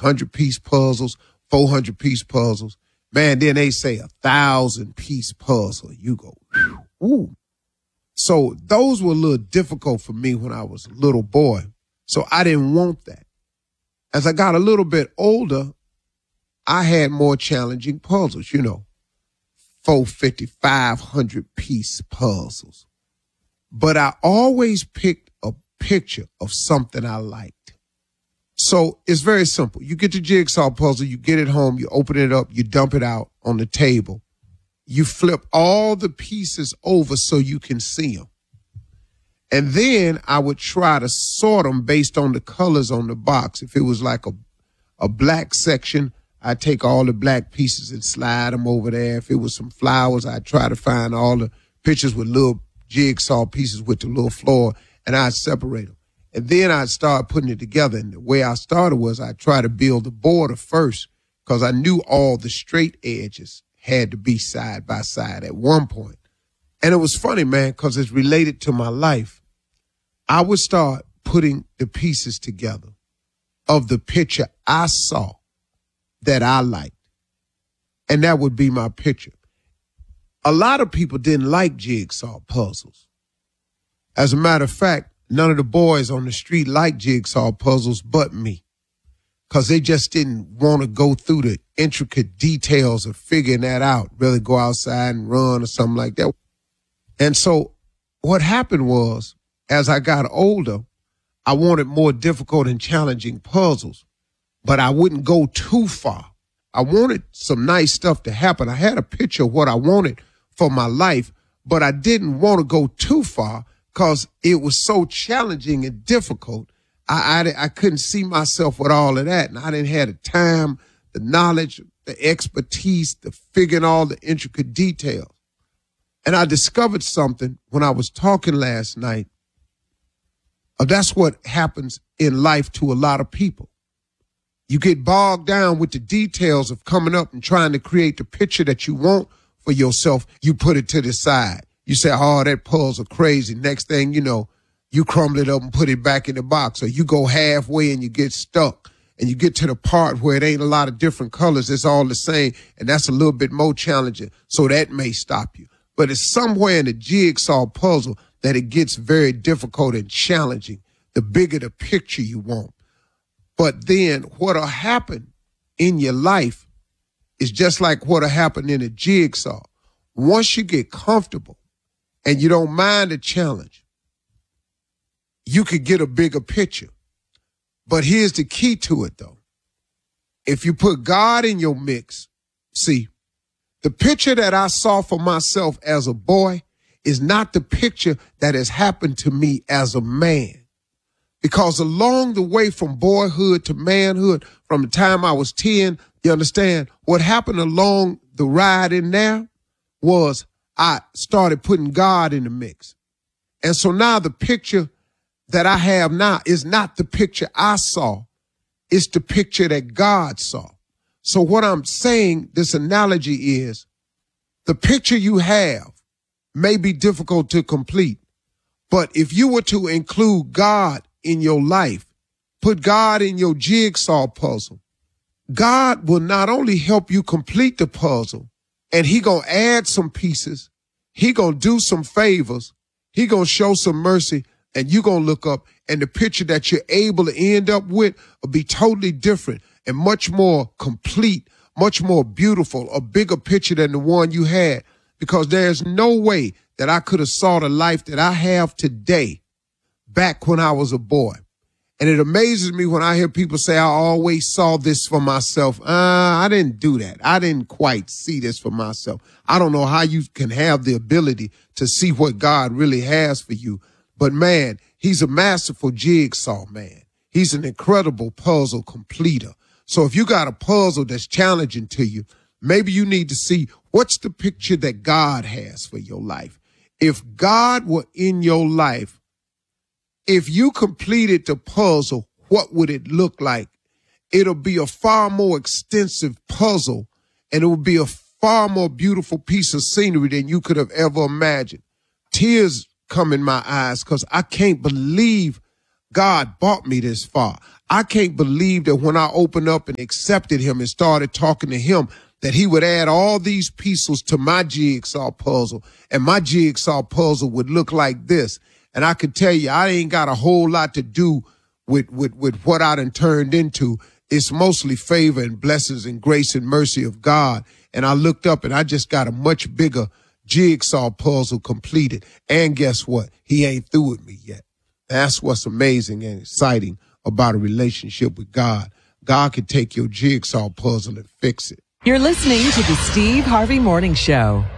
100-piece puzzles, 400-piece puzzles. Man, then they say 1,000-piece puzzle. You go, ooh. So those were a little difficult for me when I was a little boy. So I didn't want that. As I got a little bit older, I had more challenging puzzles, 450, 500-piece puzzles. But I always picked a picture of something I liked. So it's very simple. You get the jigsaw puzzle, you get it home, you open it up, you dump it out on the table. You flip all the pieces over so you can see them. And then I would try to sort them based on the colors on the box. If it was like a black section, I'd take all the black pieces and slide them over there. If it was some flowers, I'd try to find all the pictures with little jigsaw pieces with the little floor, and I'd separate them. And then I'd start putting it together. And the way I started was I'd try to build the border first because I knew all the straight edges had to be side by side at one point. And it was funny, man, because it's related to my life. I would start putting the pieces together of the picture I saw that I liked. And that would be my picture. A lot of people didn't like jigsaw puzzles. As a matter of fact, none of the boys on the street liked jigsaw puzzles but me. Because they just didn't want to go through the intricate details of figuring that out, really go outside and run or something like that. And so what happened was, as I got older, I wanted more difficult and challenging puzzles, but I wouldn't go too far. I wanted some nice stuff to happen. I had a picture of what I wanted for my life, but I didn't want to go too far because it was so challenging and difficult. I couldn't see myself with all of that, and I didn't have the time, the knowledge, the expertise to figure out all the intricate details. And I discovered something when I was talking last night. That's what happens in life to a lot of people. You get bogged down with the details of coming up and trying to create the picture that you want for yourself. You put it to the side. You say, oh, that puzzle crazy. Next thing you know, you crumble it up and put it back in the box, or you go halfway and you get stuck and you get to the part where it ain't a lot of different colors. It's all the same. And that's a little bit more challenging. So that may stop you. But it's somewhere in the jigsaw puzzle that it gets very difficult and challenging, the bigger the picture you want. But then what'll happen in your life is just like what'll happen in a jigsaw. Once you get comfortable and you don't mind the challenge, you could get a bigger picture. But here's the key to it, though. If you put God in your mix, see, the picture that I saw for myself as a boy is not the picture that has happened to me as a man. Because along the way from boyhood to manhood, from the time I was 10, you understand, what happened along the ride in there was I started putting God in the mix. And so now the picture that I have now is not the picture I saw. It's the picture that God saw. So what I'm saying, this analogy is, the picture you have may be difficult to complete, but if you were to include God in your life, put God in your jigsaw puzzle, God will not only help you complete the puzzle, and he gonna add some pieces, he gonna do some favors, he gonna show some mercy, and you gonna look up, and the picture that you're able to end up with will be totally different and much more complete, much more beautiful, a bigger picture than the one you had, because there's no way that I could have saw the life that I have today back when I was a boy. And it amazes me when I hear people say, I always saw this for myself. I didn't do that. I didn't quite see this for myself. I don't know how you can have the ability to see what God really has for you. But man, he's a masterful jigsaw man. He's an incredible puzzle completer. So if you got a puzzle that's challenging to you, maybe you need to see what's the picture that God has for your life. If God were in your life, if you completed the puzzle, what would it look like? It'll be a far more extensive puzzle, and it will be a far more beautiful piece of scenery than you could have ever imagined. Tears come in my eyes because I can't believe God brought me this far. I can't believe that when I opened up and accepted him and started talking to him, that he would add all these pieces to my jigsaw puzzle, and my jigsaw puzzle would look like this. And I could tell you, I ain't got a whole lot to do with what I done turned into. It's mostly favor and blessings and grace and mercy of God. And I looked up and I just got a much bigger jigsaw puzzle completed. And guess what? He ain't through with me yet. That's what's amazing and exciting about a relationship with God. God can take your jigsaw puzzle and fix it. You're listening to the Steve Harvey Morning Show.